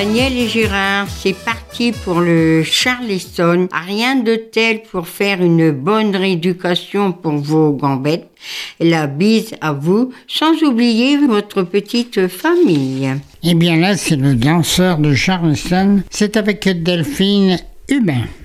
Daniel et Gérard, c'est parti pour le Charleston. Rien de tel pour faire une bonne rééducation pour vos gambettes. La bise à vous, sans oublier votre petite famille. Eh bien là, c'est le danseur de Charleston. C'est avec Delphine Hubin.